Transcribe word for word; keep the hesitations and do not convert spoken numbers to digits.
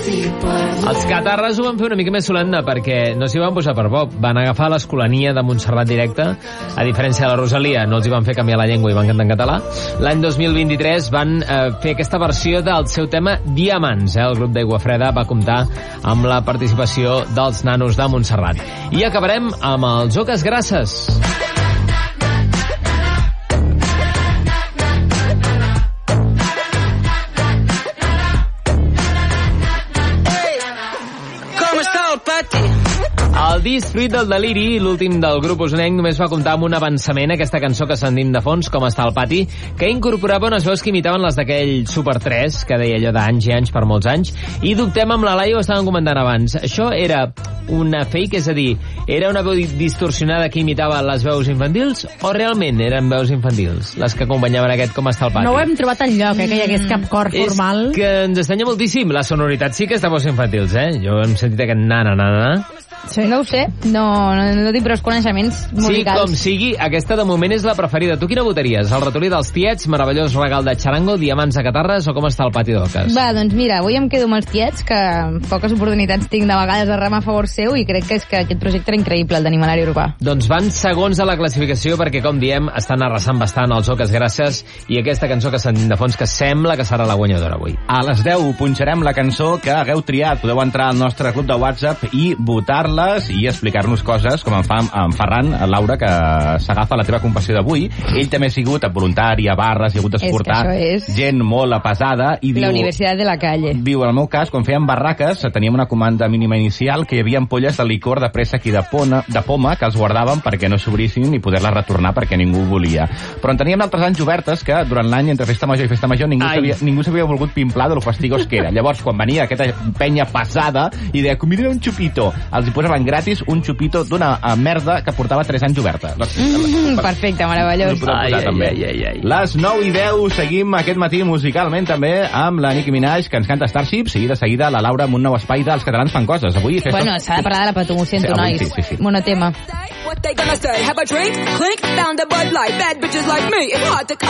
Els Catarres ho van fer una mica més solemne perquè no s'hi van posar per Bob, van agafar l'Escolania de Montserrat directe, a diferència de la Rosalia, no els hi van fer canviar la llengua i van cantar en català. L'any dos mil vint-i-tres van eh, fer aquesta versió del seu tema Diamants, eh? El grup d'Aigua Freda va comptar amb la participació dels nanos de Montserrat. I acabarem amb els Oques Grasses. El disc Fruit del Deliri, l'últim del grup usonenc, només va comptar amb un avançament, aquesta cançó que sentim de fons, Com està el pati, que incorporava unes veus que imitaven les d'aquell Super tres, que deia allò d'anys i anys per molts anys, i dubtem amb la Laia, ho estàvem comentant abans. Això era una fake, és a dir, era una veu distorsionada que imitava les veus infantils, o realment eren veus infantils, les que acompanyaven aquest Com està el pati? No ho hem trobat enlloc, eh, que hi hagués cap cor formal. És que ens estranya moltíssim. La sonoritat sí que és de veus infantils, eh? Jo hem sentit aquest na-na-na-na. Sí, no ho sé, no, no, no tinc prou coneixements musicals. Sí, com sigui, aquesta de moment és la preferida. Tu quina votaries? El ratolí dels tiets, meravellós regal de xarango, diamants a Catarres o Com està el pati d'Oques? Va, doncs mira, avui em quedo amb els tiets, que poques oportunitats tinc de vegades de remar a favor seu, i crec que és que aquest projecte era increïble, el d'animalari urbà. Doncs van segons a la classificació perquè, com diem, estan arrasant bastant els Oques Grasses i aquesta cançó que sentim de fons que sembla que serà la guanyadora avui. A les deu punxarem la cançó que hagueu triat. Podeu entrar al nostre club de WhatsApp i votar-les i explicar-nos coses, com en fa en Ferran, Laura, que s'agafa la teva compassió d'avui. Ell també ha sigut voluntari a barres i ha hagut d'esportar és és... gent molt apesada. I la diu, Universitat de la Calle. Diu, en el meu cas, quan fèiem barraques, teníem una comanda mínima inicial que hi havia ampolles de licor de préssec i de, pona, de poma que els guardàvem perquè no s'obrissin i poder-les retornar perquè ningú volia. Però en teníem altres anys obertes que durant l'any entre festa major i festa major ningú s'havia ningú s'havia volgut pimplar de lo fastigós que era. Llavors, quan venia aquesta penya pesada i deia, convidem un xupito, els hi posaven gratis un xupito d'una merda que portava tres anys oberta. Mm, perfecte, meravellós. Ai, ai, ai, ai, ai. Les nou i deu seguim aquest matí musicalment també amb la Nicki Minaj, que ens canta Starships, i de seguida la Laura amb un nou espai dels catalans fan coses. Avui fes bueno, s'ha de parlar de la Patum, ho sento, sí, nois. Sí, sí, sí. Monotema. What they gonna say? Have a drink? Clink, found a Bud Light. Bad bitches like me. It's hard to